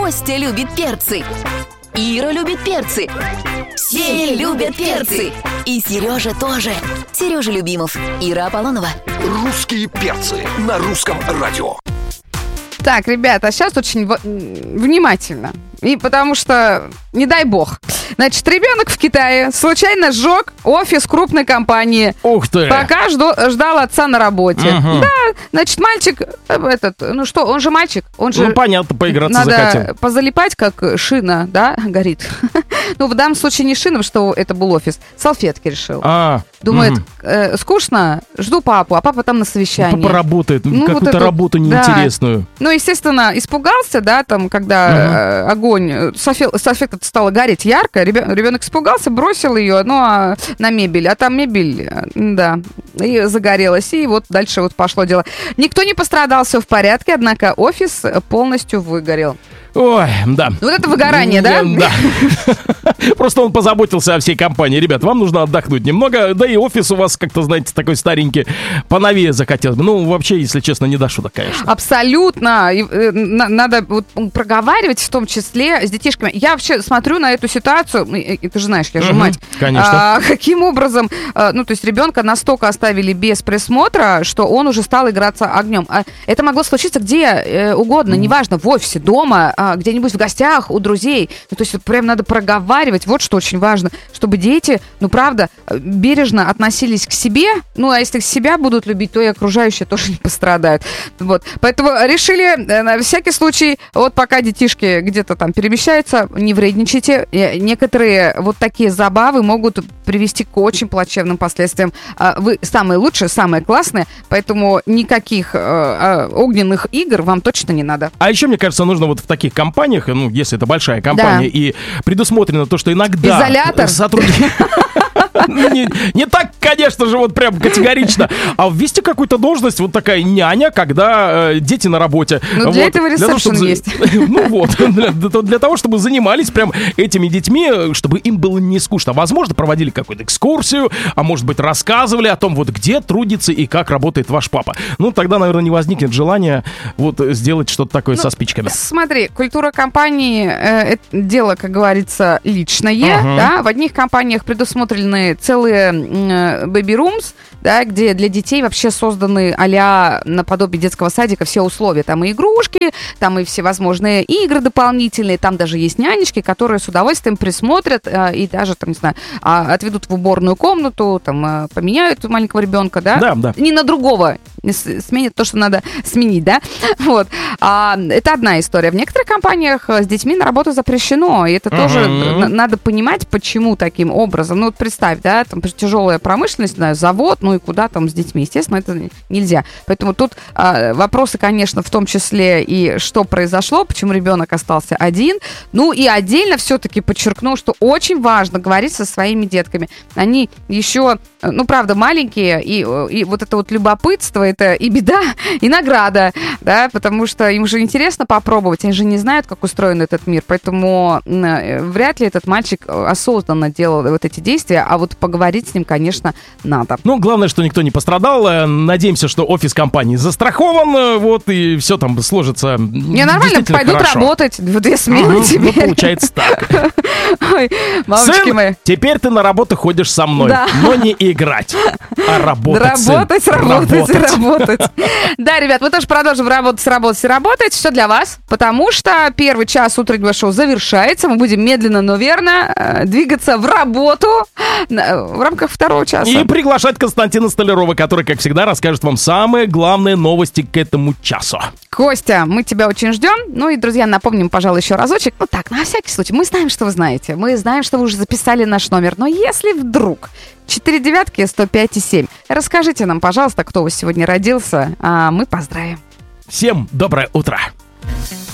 Костя любит перцы. Ира любит перцы. Все любят перцы. И Сережа тоже. Сережа Любимов, Ира Аполлонова. Русские перцы на русском радио. Так, ребята, сейчас очень внимательно. И потому что, не дай бог. Значит, ребенок в Китае случайно сжег офис крупной компании. Ух ты! Пока ждал отца на работе. Угу. Да, значит, мальчик, он же мальчик. Он же, понятно, поиграться захотел. Надо позалипать, как шина, да, горит. Ну, в данном случае не шина, что это был офис. Салфетки решил. Думает, скучно, жду папу, а папа там на совещании. Папа работает, какую-то работу неинтересную. Да. Ну, естественно, испугался, да, там, когда огонь, салфетка стала гореть ярко, ребенок испугался, бросил ее, на мебель, а там мебель, да, и загорелась, и вот дальше вот пошло дело. Никто не пострадал, все в порядке, однако офис полностью выгорел. Ой, да. Вот это выгорание, да? Да. Просто он позаботился о всей компании. Ребят, вам нужно отдохнуть немного. Да и офис у вас как-то, знаете, такой старенький. Поновее захотелось бы. Ну, вообще, если честно, не до шуток, конечно. Абсолютно. Надо вот проговаривать, в том числе с детишками. Я вообще смотрю на эту ситуацию. Ты же знаешь, я же мать. Конечно. Каким образом? То есть ребенка настолько оставили без присмотра, что он уже стал играться огнем. Это могло случиться где угодно, неважно, в офисе, дома, где-нибудь в гостях, у друзей. То есть прям надо проговаривать. Вот что очень важно, чтобы дети, правда, бережно относились к себе. А если себя будут любить, то и окружающие тоже не пострадают. Вот. Поэтому решили на всякий случай, вот пока детишки где-то там перемещаются, не вредничайте. Некоторые вот такие забавы могут привести к очень плачевным последствиям. Вы самые лучшие, самые классные, поэтому никаких огненных игр вам точно не надо. А еще, мне кажется, нужно вот в таких компаниях, если это большая компания, и предусмотрено то, что иногда... Изолятор? Сотрудники... Не так, конечно же, вот прям категорично. А ввести какую-то должность, вот такая няня, когда дети на работе. Для этого ресепшн есть. Для того, чтобы занимались прям этими детьми, чтобы им было не скучно. Возможно, проводили какую-то экскурсию, а может быть, рассказывали о том, вот где трудится и как работает ваш папа. Тогда, наверное, не возникнет желания вот сделать что-то такое со спичками. Смотри, культура компании, это дело, как говорится, личное. Да? В одних компаниях предусмотрены целые baby-rooms, да, где для детей вообще созданы а-ля наподобие детского садика все условия. Там и игрушки, там и всевозможные игры дополнительные, там даже есть нянечки, которые с удовольствием присмотрят и даже, там, не знаю, отведут в уборную комнату, там, поменяют маленького ребенка, да? Да. Не на другого, сменят то, что надо сменить, да? Вот. Это одна история. В некоторых компаниях с детьми на работу запрещено, и это тоже надо понимать, почему таким образом. Вот представь, да, там тяжелая промышленность, завод, и куда там с детьми. Естественно, это нельзя. Поэтому тут вопросы, конечно, в том числе и что произошло, почему ребенок остался один. И отдельно все-таки подчеркну, что очень важно говорить со своими детками. Они еще, правда, маленькие, и вот это вот любопытство, это и беда, и награда, да, потому что им же интересно попробовать, они же не знают, как устроен этот мир, поэтому вряд ли этот мальчик осознанно делал вот эти действия, а вот поговорить с ним, конечно, надо. Главное, что никто не пострадал. Надеемся, что офис компании застрахован, и все там сложится. Не, нормально, пойдут хорошо. Работать в 2 смены теперь. Получается так. Ой, мамочки мои. Теперь ты на работу ходишь со мной, но не играть, а работать. Работать. Да, ребят, мы тоже продолжим работать. Все для вас, потому что первый час утреннего шоу завершается. Мы будем медленно, но верно двигаться в работу в рамках второго часа. И приглашать Константина Столярова, который, как всегда, расскажет вам самые главные новости к этому часу. Костя, мы тебя очень ждем. И, друзья, напомним, пожалуй, еще разочек. На всякий случай. Мы знаем, что вы знаете. Мы знаем, что вы уже записали наш номер. Но если вдруг 4 девятки 105,7. Расскажите нам, пожалуйста, кто у вас сегодня родился, а мы поздравим. Всем доброе утро.